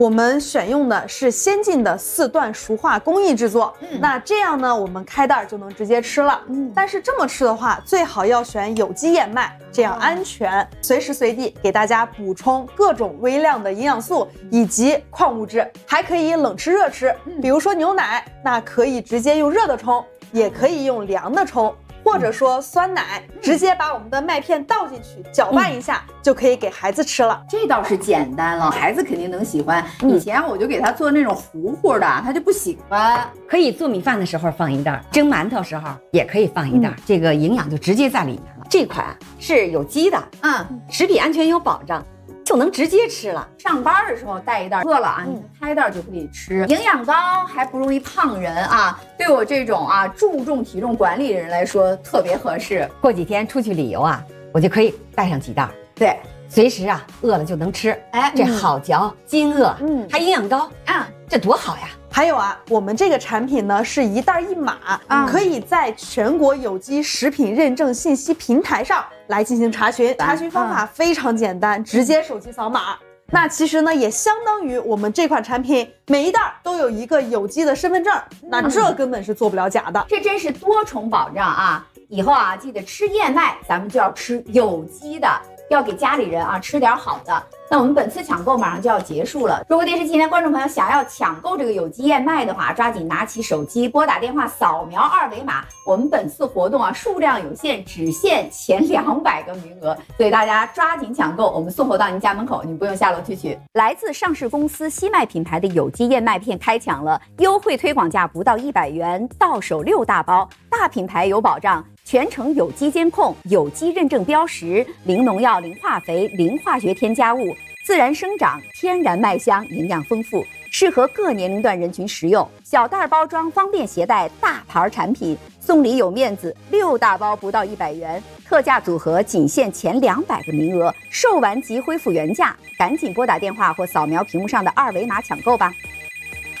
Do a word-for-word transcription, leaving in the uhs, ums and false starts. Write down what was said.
我们选用的是先进的四段熟化工艺制作，嗯，那这样呢，我们开袋就能直接吃了。嗯，但是这么吃的话，最好要选有机燕麦，这样安全，哦、随时随地给大家补充各种微量的营养素以及矿物质，还可以冷吃热吃。嗯、比如说牛奶，那可以直接用热的冲，也可以用凉的冲。或者说酸奶，直接把我们的麦片倒进去，搅拌一下、嗯、就可以给孩子吃了。 这倒是简单了，孩子肯定能喜欢。嗯、以前我就给他做那种糊糊的，他就不喜欢。 可以做米饭的时候放一袋，蒸馒头时候也可以放一袋，嗯、这个营养就直接在里面了。这款是有机的，嗯，食品安全有保障。就能直接吃了。 上班的时候带一袋，饿了啊，你开袋就可以吃。营养高还不容易胖人啊，对我这种啊注重体重管理的人来说特别合适。 过几天出去旅游啊，我就可以带上几袋。 对， 随时啊饿了就能吃。哎，这好嚼，津饿，嗯，还营养高啊，这多好呀！ 还有啊，我们这个产品呢是一袋一码，嗯、可以在全国有机食品认证信息平台上来进行查询。查询方法非常简单，嗯、直接手机扫码。那其实呢，也相当于我们这款产品每一袋都有一个有机的身份证，嗯、那这根本是做不了假的。 这真是多重保障啊！以后啊，记得吃燕麦，咱们就要吃有机的。要给家里人啊吃点好的。那我们本次抢购马上就要结束了，如果电视机前观众朋友想要抢购这个有机燕麦的话，抓紧拿起手机拨打电话扫描二维码。我们本次活动啊数量有限，只限前两百个名额，所以大家抓紧抢购，我们送货到您家门口，您不用下楼去取。来自上市公司西麦品牌的有机燕麦片开抢了，优惠推广价不到一百元，到手六大包，大品牌有保障。全程有机监控，有机认证标识，零农药、零化肥、零化学添加物，自然生长，天然麦香，营养丰富，适合各年龄段人群食用。小袋包装方便携带，大牌产品，送礼有面子，六大包不到一百元，特价组合仅限前两百个名额，售完即恢复原价，赶紧拨打电话或扫描屏幕上的二维码抢购吧。